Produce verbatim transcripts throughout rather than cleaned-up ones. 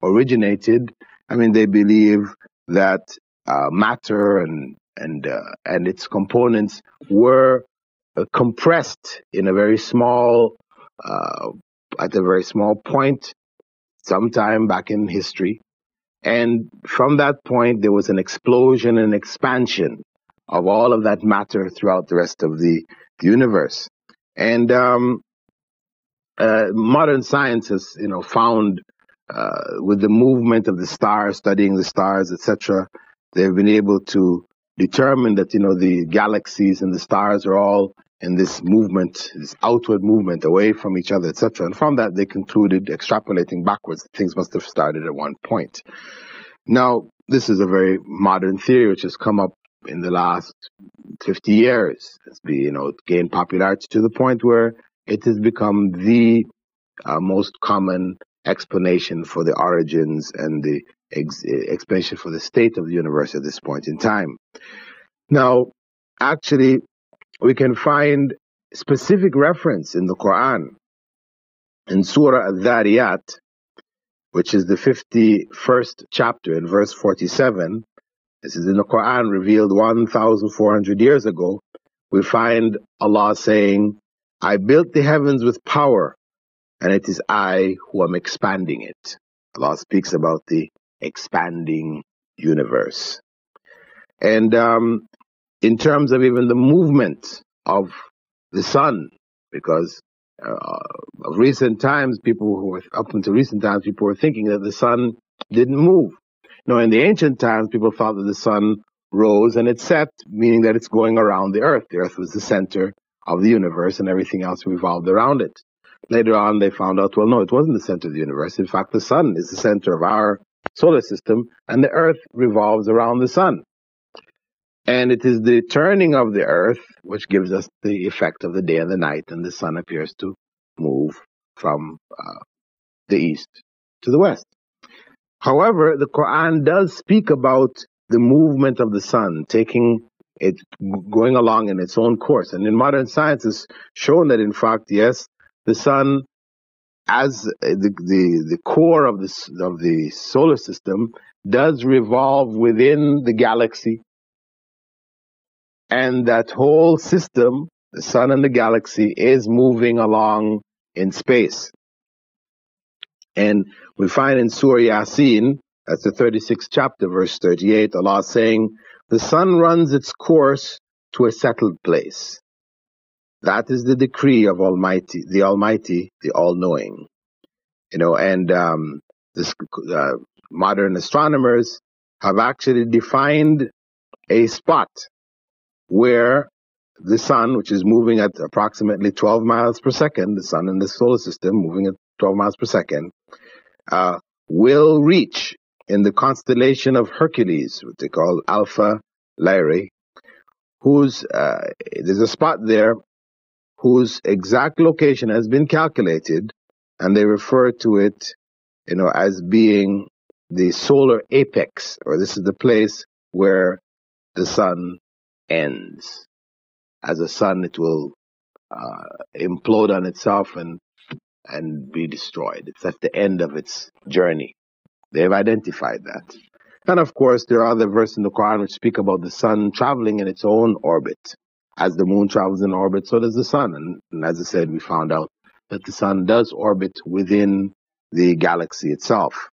originated, I mean, they believe that uh, matter and and uh, and its components were uh, compressed in a very small, uh, at a very small point, sometime back in history. And from that point, there was an explosion and expansion of all of that matter throughout the rest of the, the universe. And um, uh, modern science has, you know, found uh, with the movement of the stars, studying the stars, et cetera, they've been able to determine that, you know, the galaxies and the stars are all in this movement, this outward movement away from each other, et cetera. And from that, they concluded, extrapolating backwards, that things must have started at one point. Now, this is a very modern theory which has come up in the last fifty years. It's been, you know, gained popularity to the point where it has become the uh, most common explanation for the origins and the ex- explanation for the state of the universe at this point in time. Now, actually, we can find specific reference in the Quran, in Surah Al-Dhariyat, which is the fifty-first chapter in verse forty-seven. This is in the Quran, revealed one thousand four hundred years ago. We find Allah saying, I built the heavens with power, and it is I who am expanding it. Allah speaks about the expanding universe. And um, in terms of even the movement of the sun, because uh, of recent times, people who were, up until recent times, people were thinking that the sun didn't move. No, in the ancient times, people thought that the sun rose and it set, meaning that it's going around the earth. The earth was the center of the universe and everything else revolved around it. Later on, they found out, well, no, it wasn't the center of the universe. In fact, the sun is the center of our solar system, and the earth revolves around the sun. And it is the turning of the earth which gives us the effect of the day and the night, and the sun appears to move from uh, the east to the west. However, the Quran does speak about the movement of the sun, taking it, going along in its own course. And in modern science, it's shown that, in fact, yes, the sun, as the the, the core of the, of the solar system, does revolve within the galaxy. And that whole system, the sun and the galaxy, is moving along in space. And we find in Surah Yasin, that's the thirty-sixth chapter, verse thirty-eight, Allah saying, the sun runs its course to a settled place. That is the decree of Almighty, the Almighty, the All-Knowing. You know, and um, this, uh, modern astronomers have actually defined a spot where the sun, which is moving at approximately twelve miles per second, the sun in the solar system moving at twelve miles per second, uh, will reach in the constellation of Hercules, what they call Alpha Lyrae, whose, uh, there's a spot there whose exact location has been calculated, and they refer to it, you know, as being the solar apex, or this is the place where the sun ends. As a sun, it will uh, implode on itself and and be destroyed. It's at the end of its journey. They've identified that. And of course, there are other verses in the Quran which speak about the sun traveling in its own orbit. As the moon travels in orbit, so does the sun. And, and as I said, we found out that the sun does orbit within the galaxy itself.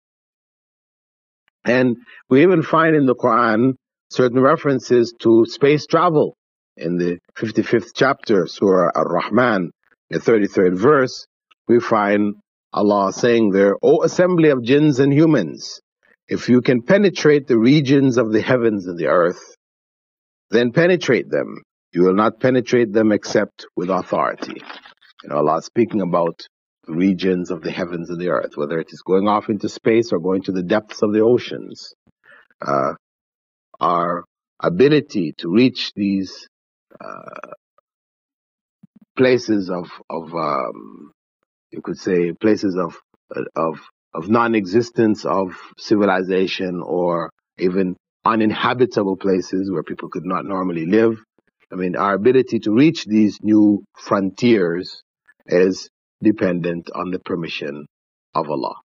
And we even find in the Quran certain references to space travel. In the fifty-fifth chapter, Surah Ar-Rahman, the thirty-third verse, we find Allah saying there, O assembly of jinns and humans, if you can penetrate the regions of the heavens and the earth, then penetrate them. You will not penetrate them except with authority. You know, Allah is speaking about the regions of the heavens and the earth, whether it is going off into space or going to the depths of the oceans. Uh, our ability to reach these uh, places of, of um, you could say, places of of of non-existence of civilization, or even uninhabitable places where people could not normally live. I mean, our ability to reach these new frontiers is dependent on the permission of Allah.